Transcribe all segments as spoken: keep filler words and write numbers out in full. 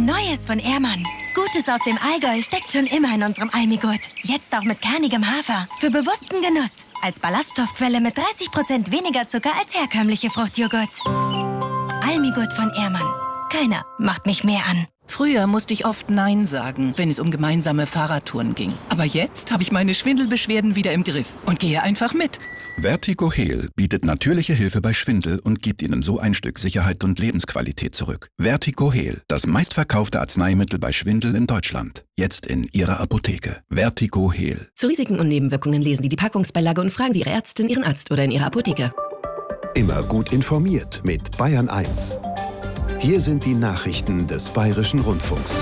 Neues von Ehrmann. Gutes aus dem Allgäu steckt schon immer in unserem Almigurt. Jetzt auch mit kernigem Hafer. Für bewussten Genuss. Als Ballaststoffquelle mit dreißig Prozent weniger Zucker als herkömmliche Fruchtjoghurts. Almigurt von Ehrmann. Keiner macht mich mehr an. Früher musste ich oft Nein sagen, wenn es um gemeinsame Fahrradtouren ging. Aber jetzt habe ich meine Schwindelbeschwerden wieder im Griff und gehe einfach mit. Vertigo Heal bietet natürliche Hilfe bei Schwindel und gibt Ihnen so ein Stück Sicherheit und Lebensqualität zurück. Vertigo Heal, das meistverkaufte Arzneimittel bei Schwindel in Deutschland. Jetzt in Ihrer Apotheke. Vertigo Heal. Zu Risiken und Nebenwirkungen lesen Sie die Packungsbeilage und fragen Sie Ihre Ärztin, Ihren Arzt oder in Ihrer Apotheke. Immer gut informiert mit Bayern eins. Hier sind die Nachrichten des Bayerischen Rundfunks.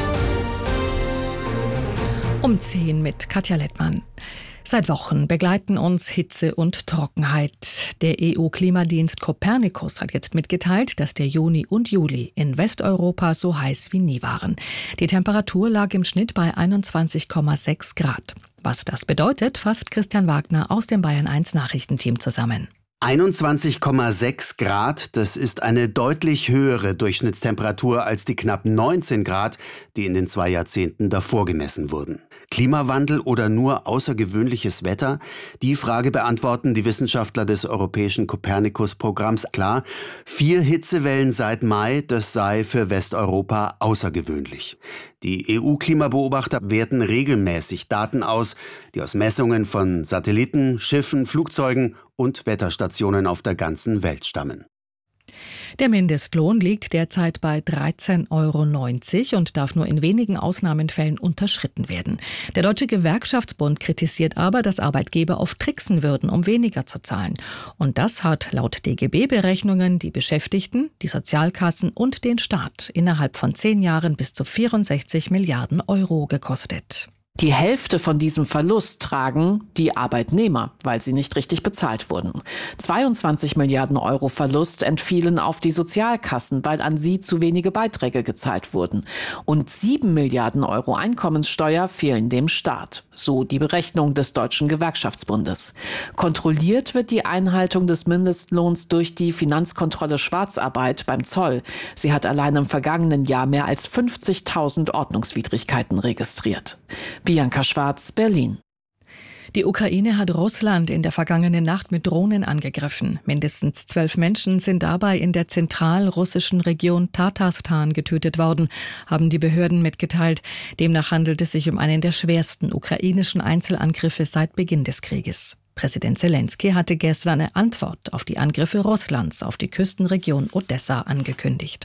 Um zehn mit Katja Lettmann. Seit Wochen begleiten uns Hitze und Trockenheit. Der E U-Klimadienst Copernicus hat jetzt mitgeteilt, dass der Juni und Juli in Westeuropa so heiß wie nie waren. Die Temperatur lag im Schnitt bei einundzwanzig Komma sechs Grad. Was das bedeutet, fasst Christian Wagner aus dem Bayern eins Nachrichtenteam zusammen. einundzwanzig Komma sechs Grad, das ist eine deutlich höhere Durchschnittstemperatur als die knapp neunzehn Grad, die in den zwei Jahrzehnten davor gemessen wurden. Klimawandel oder nur außergewöhnliches Wetter? Die Frage beantworten die Wissenschaftler des europäischen Copernicus-Programms klar. Vier Hitzewellen seit Mai, das sei für Westeuropa außergewöhnlich. Die E U-Klimabeobachter werten regelmäßig Daten aus, die aus Messungen von Satelliten, Schiffen, Flugzeugen und Wetterstationen auf der ganzen Welt stammen. Der Mindestlohn liegt derzeit bei dreizehn Euro neunzig und darf nur in wenigen Ausnahmefällen unterschritten werden. Der Deutsche Gewerkschaftsbund kritisiert aber, dass Arbeitgeber oft tricksen würden, um weniger zu zahlen. Und das hat laut D G B-Berechnungen die Beschäftigten, die Sozialkassen und den Staat innerhalb von zehn Jahren bis zu vierundsechzig Milliarden Euro gekostet. Die Hälfte von diesem Verlust tragen die Arbeitnehmer, weil sie nicht richtig bezahlt wurden. zweiundzwanzig Milliarden Euro Verlust entfielen auf die Sozialkassen, weil an sie zu wenige Beiträge gezahlt wurden. Und sieben Milliarden Euro Einkommenssteuer fehlen dem Staat. So die Berechnung des Deutschen Gewerkschaftsbundes. Kontrolliert wird die Einhaltung des Mindestlohns durch die Finanzkontrolle Schwarzarbeit beim Zoll. Sie hat allein im vergangenen Jahr mehr als fünfzigtausend Ordnungswidrigkeiten registriert. Bianca Schwarz, Berlin. Die Ukraine hat Russland in der vergangenen Nacht mit Drohnen angegriffen. Mindestens zwölf Menschen sind dabei in der zentralrussischen Region Tatarstan getötet worden, haben die Behörden mitgeteilt. Demnach handelt es sich um einen der schwersten ukrainischen Einzelangriffe seit Beginn des Krieges. Präsident Zelensky hatte gestern eine Antwort auf die Angriffe Russlands auf die Küstenregion Odessa angekündigt.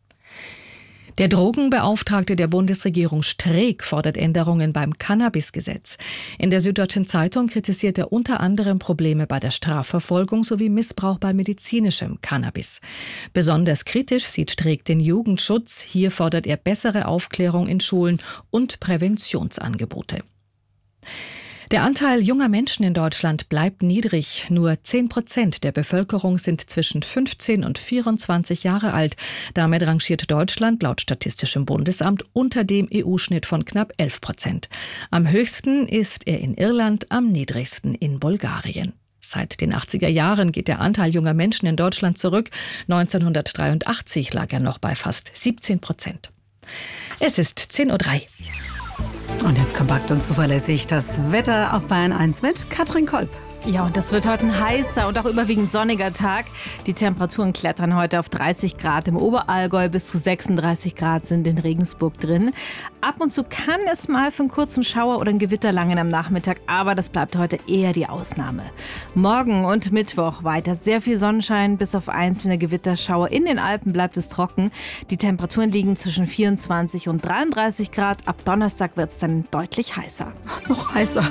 Der Drogenbeauftragte der Bundesregierung Streeck fordert Änderungen beim Cannabisgesetz. In der Süddeutschen Zeitung kritisiert er unter anderem Probleme bei der Strafverfolgung sowie Missbrauch bei medizinischem Cannabis. Besonders kritisch sieht Streeck den Jugendschutz. Hier fordert er bessere Aufklärung in Schulen und Präventionsangebote. Der Anteil junger Menschen in Deutschland bleibt niedrig. Nur zehn Prozent der Bevölkerung sind zwischen fünfzehn und vierundzwanzig Jahre alt. Damit rangiert Deutschland laut Statistischem Bundesamt unter dem E U-Schnitt von knapp elf Prozent. Am höchsten ist er in Irland, am niedrigsten in Bulgarien. Seit den achtziger Jahren geht der Anteil junger Menschen in Deutschland zurück. neunzehnhundertdreiundachtzig lag er noch bei fast siebzehn Prozent. Es ist zehn Uhr drei. Und jetzt kompakt und zuverlässig das Wetter auf Bayern eins mit Katrin Kolb. Ja, und das wird heute ein heißer und auch überwiegend sonniger Tag. Die Temperaturen klettern heute auf dreißig Grad im Oberallgäu, bis zu sechsunddreißig Grad sind in Regensburg drin. Ab und zu kann es mal für einen kurzen Schauer oder ein Gewitter langen am Nachmittag, aber das bleibt heute eher die Ausnahme. Morgen und Mittwoch weiter sehr viel Sonnenschein, bis auf einzelne Gewitterschauer. In den Alpen bleibt es trocken. Die Temperaturen liegen zwischen vierundzwanzig und dreiunddreißig Grad. Ab Donnerstag wird es dann deutlich heißer. Noch heißer.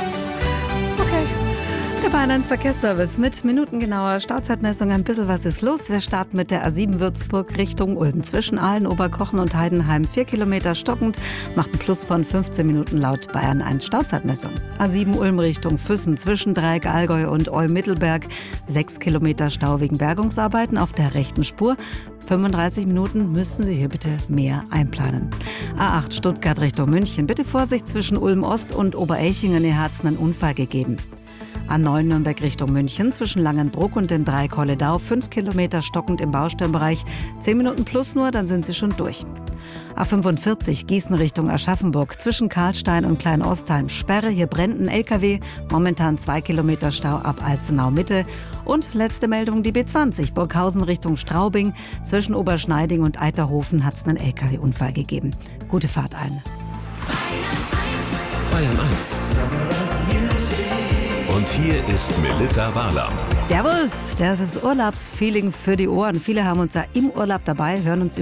Okay. Der Bayern eins Verkehrsservice mit minutengenauer Startzeitmessung. Ein bisschen was ist los. Wir starten mit der A sieben Würzburg Richtung Ulm. Zwischen Aalen, Oberkochen und Heidenheim vier Kilometer stockend. Macht ein Plus von fünfzehn Minuten laut Bayern eins Startzeitmessung. A sieben Ulm Richtung Füssen zwischen Dreieck Allgäu und Olm-Mittelberg. sechs Kilometer Stau wegen Bergungsarbeiten auf der rechten Spur. fünfunddreißig Minuten müssen Sie hier bitte mehr einplanen. A acht Stuttgart Richtung München. Bitte Vorsicht zwischen Ulm Ost und Oberelchingen. Hier hat es einen Unfall gegeben. A neun Nürnberg Richtung München zwischen Langenbruck und dem Dreieck Holledau. fünf Kilometer stockend im Baustellenbereich. zehn Minuten plus nur, dann sind Sie schon durch. A fünfundvierzig Gießen Richtung Aschaffenburg zwischen Karlstein und Kleinostheim. Sperre, hier brennt ein L K W. Momentan zwei Kilometer Stau ab Alzenau Mitte. Und letzte Meldung, die B zwanzig Burghausen Richtung Straubing. Zwischen Oberschneiding und Eiterhofen hat es einen L K W-Unfall gegeben. Gute Fahrt allen. Bayern eins. Und hier ist Melitta Barlaam. Servus, das ist Urlaubsfeeling für die Ohren. Viele haben uns ja im Urlaub dabei, hören uns über